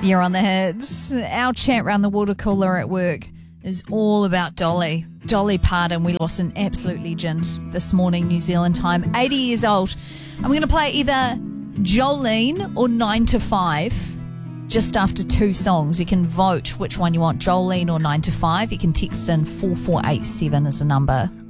You're on the hits. Our chat round the water cooler at work is all about Dolly. Dolly Parton, we lost an absolute legend this morning, New Zealand time. 80 years old. I'm going to play either Jolene or 9 to 5 just after 2 songs. You can vote which one you want, Jolene or 9 to 5. You can text in 4487 as a number.